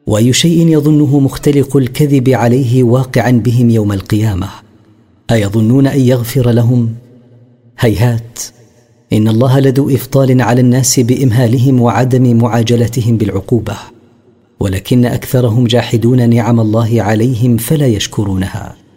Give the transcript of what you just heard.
واي شيء يظنه مختلق الكذب عليه واقعا بهم يوم القيامه؟ ايظنون ان يغفر لهم؟ هيهات، ان الله لذو افضال على الناس بامهالهم وعدم معاجلتهم بالعقوبه، ولكن اكثرهم جاحدون نعم الله عليهم فلا يشكرونها.